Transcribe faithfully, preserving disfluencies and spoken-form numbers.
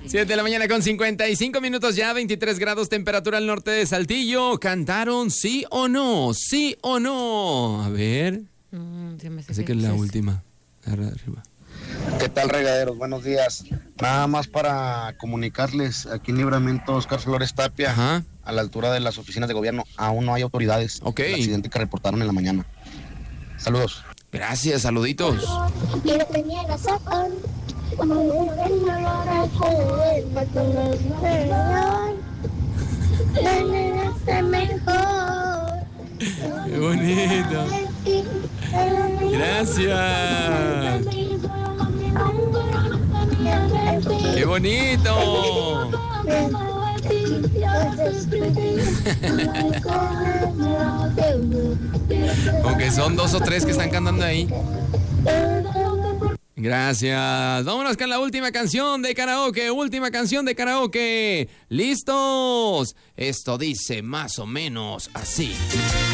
siete de la mañana con cincuenta y cinco minutos ya, veintitrés grados, temperatura al norte de Saltillo. ¿Cantaron sí o no? ¿Sí o no? A ver. Mm, se me hace Así que que es la es- última. Arriba. ¿Qué tal, regaderos? Buenos días. Nada más para comunicarles, aquí en Libramiento Oscar Flores Tapia, Ajá. a la altura de las oficinas de gobierno, aún no hay autoridades. Ok. El accidente que reportaron en la mañana. Saludos. Gracias, saluditos. Qué bonito. Gracias. Qué bonito. Aunque son dos o tres que están cantando ahí. Gracias. Vámonos con la última canción de karaoke. Última canción de karaoke. ¿Listos? Esto dice más o menos así.